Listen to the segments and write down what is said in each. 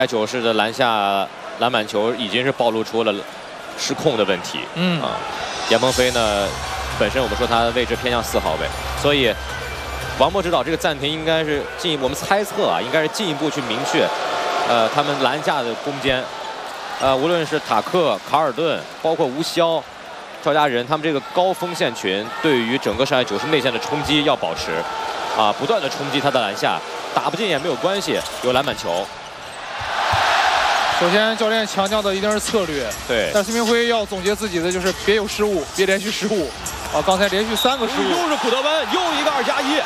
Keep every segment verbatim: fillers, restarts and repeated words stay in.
九世的篮下篮板球已经是暴露出了失控的问题。嗯啊，严鹏飞呢，本身我们说他的位置偏向四号位，所以王墨指导这个暂停应该是进，我们猜测啊，应该是进一步去明确，呃，他们篮下的攻坚，呃，无论是塔克、卡尔顿，包括吴骁、赵家人，他们这个高锋线群对于整个上海九世内线的冲击要保持，啊，不断的冲击他的篮下，打不进也没有关系，有篮板球。 首先，教练强调的一定是策略。对。但孙明辉要总结自己的就是别有失误，别连续失误。啊，刚才连续三个失误。 又是古德温，又一个二加一。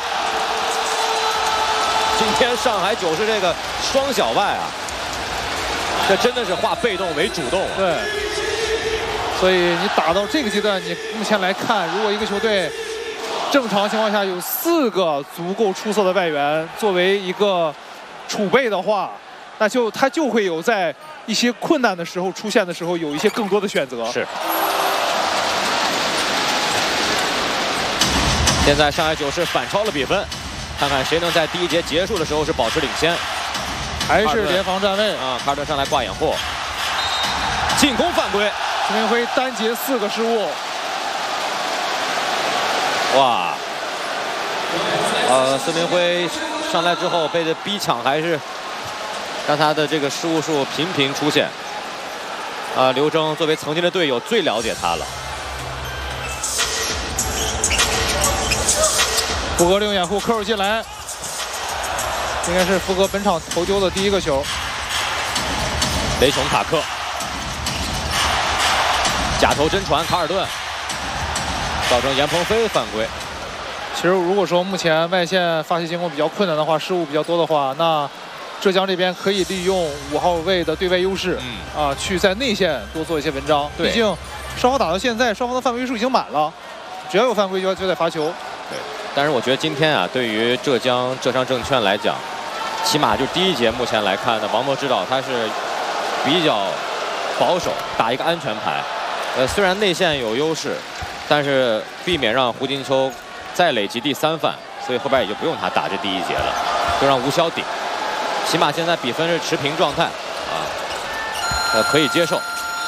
今天上海九世这个双小外啊，这真的是化被动为主动、啊。 对。所以你打到这个阶段，你目前来看，如果一个球队正常情况下有四个足够出色的外援作为一个储备的话。 那就他就会有在一些困难的时候出现的时候有一些更多的选择。 是。现在上海九世反超了比分，看看谁能在第一节结束的时候是保持领先。 还是联防站位啊，卡尔顿上来挂掩护，进攻犯规， 孙明辉单节四个失误。 哇，呃，孙明辉上来之后被这逼抢还是。 让他的这个失误数频频出现，啊，刘铮作为曾经的队友最了解他了。 福格利用掩护扣入进来，应该是福格本场投丢的第一个球。 雷琼塔克，假投真传卡尔顿，造成严鹏飞犯规。 其实如果说目前外线发起进攻比较困难的话，失误比较多的话，那。 浙江这边可以利用五号位的对外优势，嗯啊，去在内线多做一些文章。毕竟双方打到现在，双方的犯规数已经满了，只要有犯规就要就得罚球。 对，但是我觉得今天啊，对于浙江浙商证券来讲，起码就第一节目前来看呢，王墨指导他是比较保守，打一个安全牌。呃，虽然内线有优势，但是避免让胡金秋再累积第三犯，所以后边也就不用他打这第一节了，就让吴骁顶。 起码现在比分是持平状态，啊，呃，可以接受。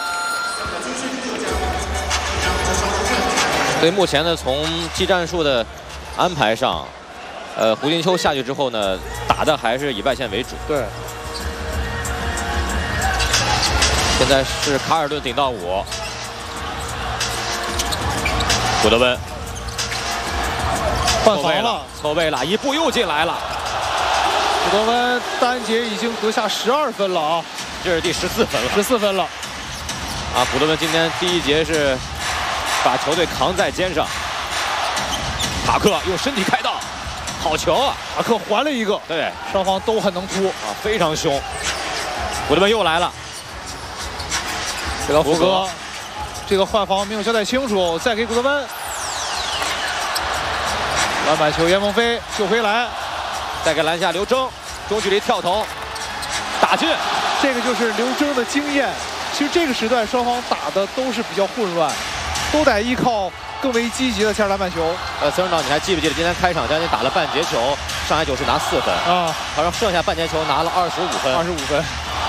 所以目前呢，从技战术的安排上，呃，胡金秋下去之后呢，打的还是以外线为主。 对。 现在是卡尔顿顶到五，古德温换防了， 错位了，一步又进来了。 古德温单节已经得下十二分了啊， 这是第十四分了， 十四分了。 啊，古德温今天第一节是把球队扛在肩上。塔克用身体开道，好球啊！ 塔克还了一个， 对， 双方都很能突啊，非常凶。古德温又来了， 这个福格，这个换防没有交代清楚，再给古德温。篮板球，严鹏飞救回来。 再给篮下刘铮，中距离跳投，打进。 这个就是刘铮的经验。其实这个时段双方打的都是比较混乱，都得依靠更为积极的前篮板球。 呃，孙指导，你还记不记得今天开场将近打了半节球，上海九世拿四分啊，好像剩下半节球拿了二十五分。 二十五分。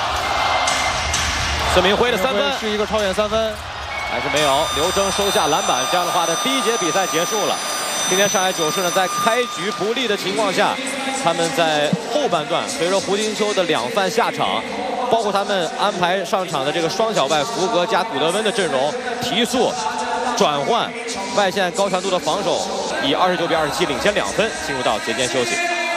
孙明辉的三分是一个超远三分， 还是没有。刘铮收下篮板，这样的话呢，第一节比赛结束了。 今天上海九世呢，在开局不利的情况下，他们在后半段随着胡金秋的两犯下场，包括他们安排上场的这个双小外福格加古德温的阵容提速、转换、外线高强度的防守，以二十九比二十七领先两分，进入到节间休息。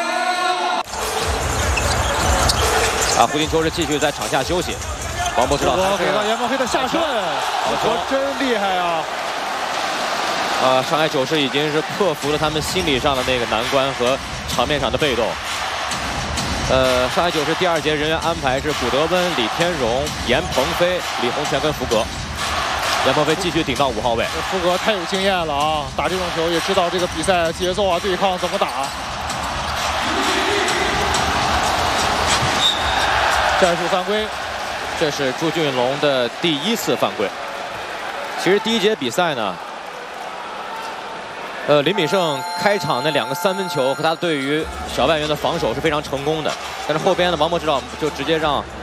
啊，胡金秋是继续在场下休息。王博指导给到严鹏飞的下顺，我真厉害啊！ 呃，上海九世已经是克服了他们心理上的那个难关和场面上的被动。呃，上海九世第二节人员安排是古德温、李天荣、严鹏飞、李洪权跟福格。严鹏飞继续顶到五号位。 福格太有经验了啊，打这种球也知道这个比赛节奏啊、对抗怎么打。战术犯规， 这是朱俊龙的第一次犯规。其实第一节比赛呢。 呃，林炳胜开场那两个三分球和他对于小外援的防守是非常成功的，但是后边的王博指导就直接让